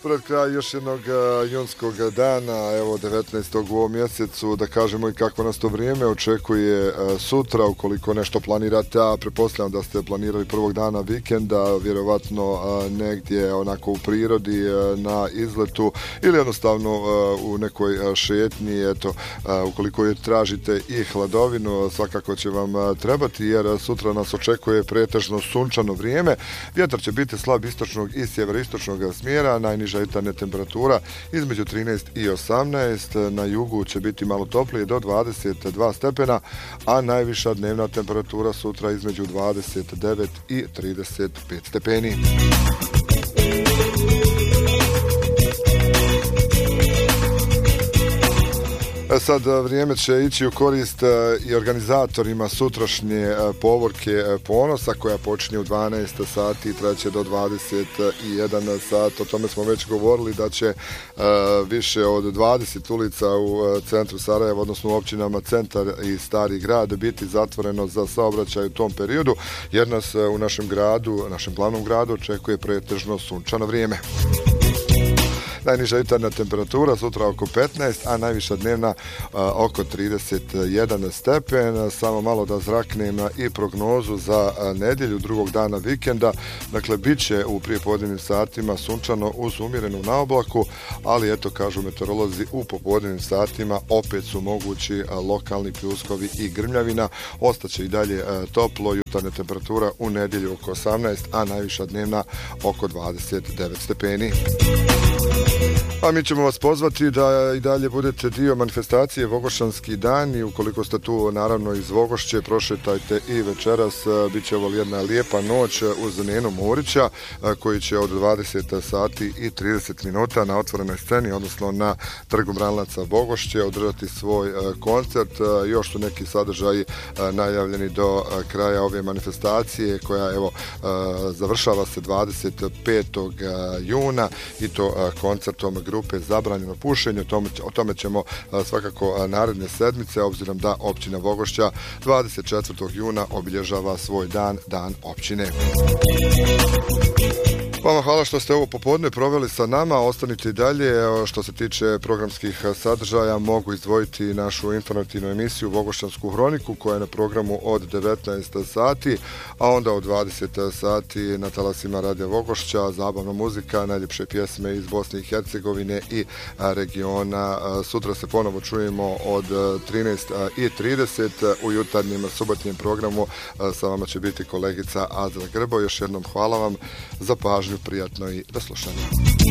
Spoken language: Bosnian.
Pred kraj još jednog junskog dana, evo 19. u ovom mjesecu, da kažemo i kako nas to vrijeme očekuje sutra, ukoliko nešto planirate, a pretpostavljam da ste planirali prvog dana vikenda, vjerovatno negdje onako u prirodi, na izletu ili jednostavno u nekoj šetnji, eto, ukoliko je tražite i hladovinu, svakako će vam trebati, jer sutra nas očekuje pretežno sunčano vrijeme, vjetar će biti slab istočnog i sjeveroistočnog smjera, najniža jutarnja temperatura između 13 i 18, na jugu će biti malo toplije do 22 stepena, a najviša dnevna temperatura sutra između 29 i 35 stepeni. Sad vrijeme će ići u korist i organizatorima sutrašnje povorke Ponosa, koja počinje u 12 sati i traće do 21 sat. O tome smo već govorili da će više od 20 ulica u centru Sarajeva, odnosno u općinama Centar i Stari grad, biti zatvoreno za saobraćaj u tom periodu, jer nas u našem gradu, našem glavnom gradu, očekuje pretežno sunčano vrijeme. Najniža jutarnja temperatura sutra oko 15, a najviša dnevna oko 31 stepen. Samo malo da zraknem i prognozu za nedjelju, drugog dana vikenda. Dakle, bit će u prijepodnevnim satima sunčano uz umjerenu naoblaku, ali eto, kažu meteorolozi, u popodnevnim satima opet su mogući lokalni pljuskovi i grmljavina. Ostaće i dalje toplo, jutarnja temperatura u nedjelju oko 18, a najviša dnevna oko 29 stepeni. A mi ćemo vas pozvati da i dalje budete dio manifestacije Vogošćanski dan i ukoliko ste tu naravno iz Vogošće, prošetajte i večeras. Bit će ovo jedna lijepa noć uz Nenu Murića koji će od 20 sati i 30 minuta na otvorenoj sceni, odnosno na Trgu Branlaca Vogošće, održati svoj koncert. Još su neki sadržaji najavljeni do kraja ove manifestacije koja evo završava se 25. juna i to koncertom grupe Zabranjeno pušenje. O tome ćemo svakako naredne sedmice, obzirom da općina Vogošća 24. juna obilježava svoj dan općine. Vama hvala što ste ovo popodne proveli sa nama, ostanite i dalje. Što se tiče programskih sadržaja, mogu izdvojiti našu informativnu emisiju Vogošćansku hroniku koja je na programu od 19 sati, a onda od 20 sati na talasima Radija Vogošća zabavna muzika, najljepše pjesme iz Bosne i Hercegovine i regiona. Sutra se ponovo čujemo od 13:30 u jutarnjem subotnjem programu. Sa vama će biti kolegica Azra Grbo. Još jednom hvala vam za pažnju, prijatno i do slušanja.